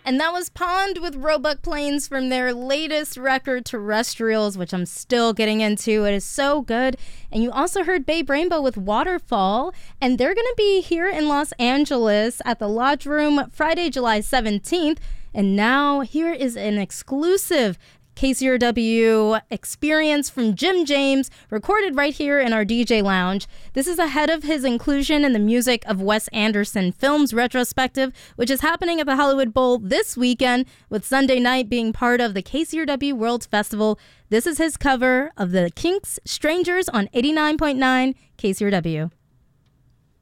And that was Pond with Roebuck Plains from their latest record, Terrestrials, which I'm still getting into. It is so good. And you also heard Babe Rainbow with Waterfall. And they're going to be here in Los Angeles at the Lodge Room Friday, July 17th. And now here is an exclusive KCRW experience from Jim James, recorded right here in our DJ lounge. This is ahead of his inclusion in the Music of Wes Anderson Films retrospective, which is happening at the Hollywood Bowl this weekend, with Sunday night being part of the KCRW World Festival. This is his cover of the Kinks' Strangers on 89.9 KCRW.